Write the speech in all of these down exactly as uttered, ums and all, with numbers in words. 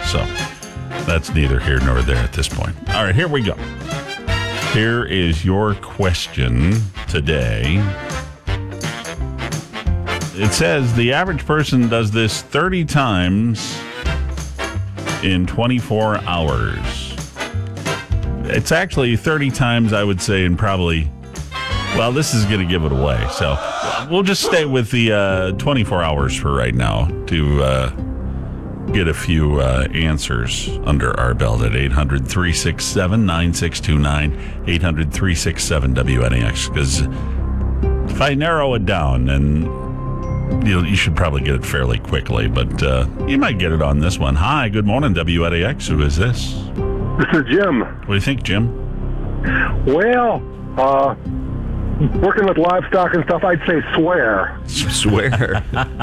So that's neither here nor there at this point. All right, here we go. Here is your question today. It says the average person does this thirty times in twenty-four hours. It's actually thirty times, I would say, in probably, well, this is going to give it away. So we'll just stay with the uh, twenty-four hours for right now to uh, get a few uh, answers under our belt at eight hundred, three six seven, nine six two nine, eight hundred, three six seven, W N A X. Because if I narrow it down, and you, you should probably get it fairly quickly, but uh, you might get it on this one. Hi, good morning, W N A X. Who is this? This is Jim. What do you think, Jim? Well, uh, working with livestock and stuff, I'd say swear. Swear.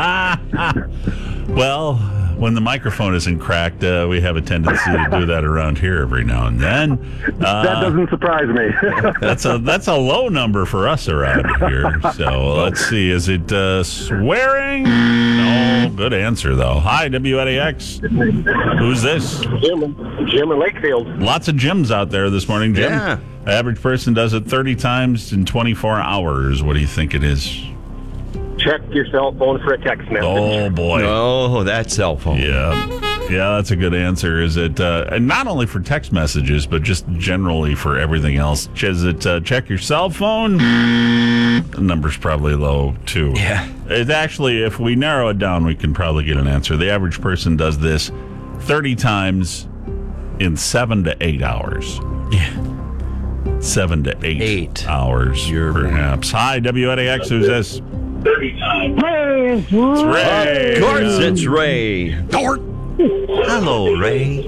Well, when the microphone isn't cracked, uh, we have a tendency to do that around here every now and then. Uh, that doesn't surprise me. that's a that's a low number for us around here. So let's see. Is it uh, swearing? No. Good answer, though. Hi, W N A X. Who's this? Jim, Jim in Lakefield. Lots of Jims out there this morning, Jim. Yeah. The average person does it thirty times in twenty-four hours. What do you think it is? Check your cell phone for a text message. Oh, boy. Oh, that cell phone. Yeah. Yeah, that's a good answer. Is it, uh, and not only for text messages, but just generally for everything else. Is it uh, check your cell phone? The number's probably low, too. Yeah. It's actually, if we narrow it down, we can probably get an answer. The average person does this thirty times in seven to eight hours. Yeah. Seven to eight, Eight. hours, You're perhaps. Hi, W N A X. Who's this? Hey, It's Ray. Of course, it's Ray. Dort. Hello, Ray.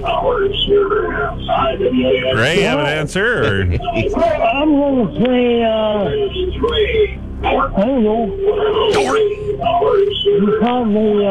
Ray, you have an answer? Or? I'm going to say, uh, I don't know. You probably, uh,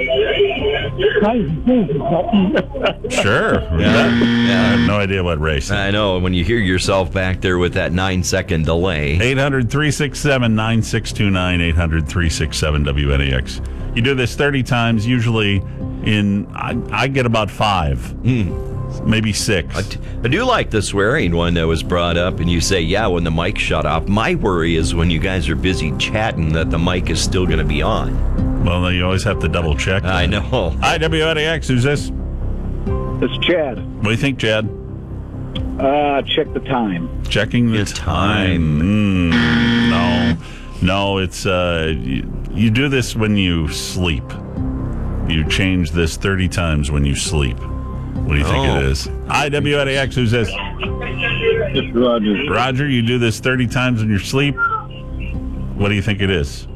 nice things or something. Sure. Yeah. I Yeah. have no idea what Ray said. I know, when you hear yourself back there with that nine-second delay. eight hundred, three six seven, nine six two nine, eight hundred, three six seven, W N A X. You do this thirty times, usually in, I, I get about five, Mm. maybe six. I, t- I do like the swearing one that was brought up, and you say, yeah, when the mic shut off. My worry is when you guys are busy chatting that the mic is still going to be on. Well, then you always have to double check. I know. Hi, W N A X. Who's this? It's Chad. What do you think, Chad? Uh, check the time. Checking the, The time. time. Mm, no. No, it's, uh, you, you do this when you sleep. You change this thirty times when you sleep. What do you think Oh. it is? Hi, W N A X. Who's this? It's Roger. Roger, you do this thirty times in your sleep. What do you think it is?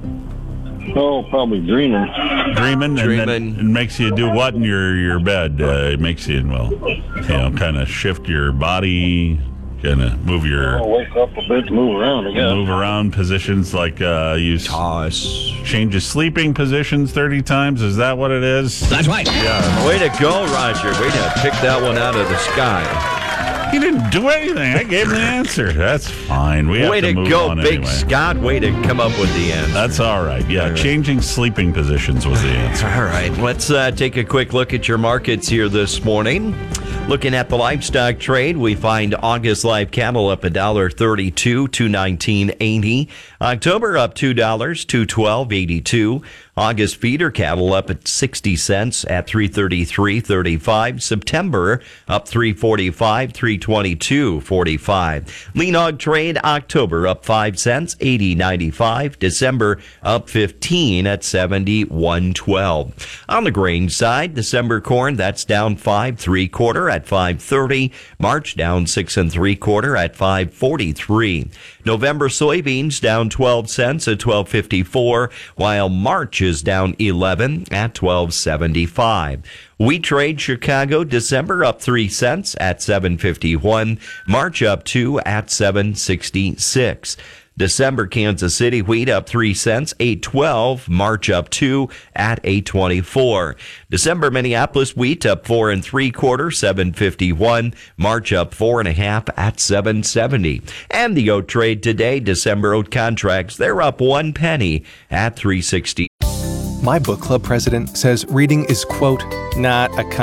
Oh, probably dreaming. Dreaming, and then Dreaming. it makes you do what in your, your bed? Uh, it makes you, well, you know, kind of shift your body, kind of move your, I'll wake up a bit, move around, I guess. move around positions, like uh, you s- Toss. change your sleeping positions thirty times. Is that what it is? That's right. Yeah. Way to go, Roger. Way to pick that one out of the sky. He didn't do anything. I gave him the answer. That's fine. We have Way to, to move go, on Big anyway. Scott. Way to come up with the answer. That's all right. Yeah, All right. changing sleeping positions was the answer. All right, let's uh, take a quick look at your markets here this morning. Looking at the livestock trade, we find August live cattle up one dollar thirty-two, two nineteen eighty. October up two dollars, two twelve eighty-two. August feeder cattle up at sixty cents at three thirty-three thirty-five. September up three forty-five, three twenty-two forty-five. Lean hog trade October up five cents, eighty ninety-five. December up fifteen at seventy-one twelve. On the grain side, December corn that's down five three quarter at five thirty. March down six and three quarter at five forty-three. November soybeans down twelve cents at twelve fifty-four, while March is down eleven at twelve seventy-five. Wheat trade Chicago, December up three cents at seven fifty-one, March up two at seven sixty-six. December Kansas City wheat up three cents, eight twelve. March up two at eight twenty-four. December Minneapolis wheat up four and three quarter, seven fifty-one. March up four and a half at seven seventy. And the oat trade today, December oat contracts, they're up one penny at three sixty. My book club president says reading is, quote, not a